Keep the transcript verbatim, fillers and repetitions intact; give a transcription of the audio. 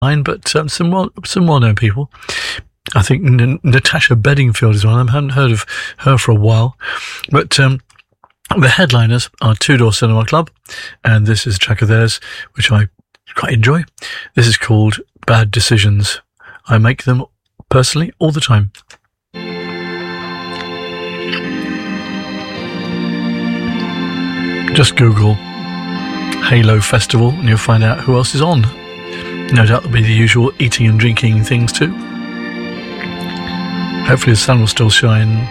but um, some well, some well-known people. I think N- Natasha Bedingfield is one of them. I haven't heard of her for a while, but um, the headliners are Two Door Cinema Club, and this is a track of theirs which I quite enjoy. This is called Bad Decisions. I make them personally all the time. Just Google Halo Festival and you'll find out who else is on. No doubt there'll be the usual eating and drinking things too. Hopefully the sun will still shine